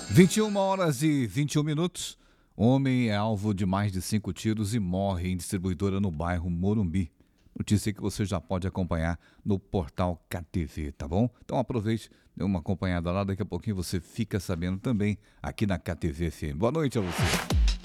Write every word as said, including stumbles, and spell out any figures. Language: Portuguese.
vinte e uma horas e vinte e um minutos. Homem é alvo de mais de cinco tiros e morre em distribuidora no bairro Morumbi. Notícia que você já pode acompanhar no portal K T V, tá bom? Então aproveite, dê uma acompanhada lá, daqui a pouquinho você fica sabendo também aqui na K T V F M. Boa noite a você.